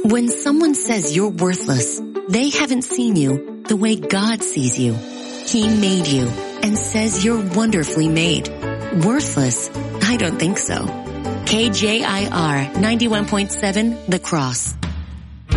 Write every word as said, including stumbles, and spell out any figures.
When someone says you're worthless, they haven't seen you the way God sees you. He made you and says you're wonderfully made. Worthless? I don't think so. K J I R ninety-one point seven The Cross.